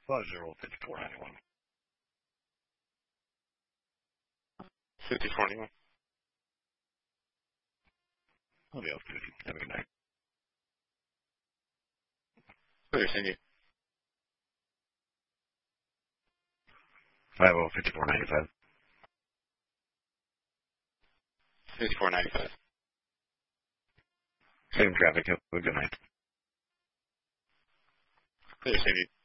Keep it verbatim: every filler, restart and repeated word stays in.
five zero fifty-four ninety-one. fifty-four ninety-one. I'll be off duty. Have a good night. Clear, Cindy. five zero fifty-four ninety-five. fifty-four ninety-five. Same traffic. Have a good night. Clear, Cindy.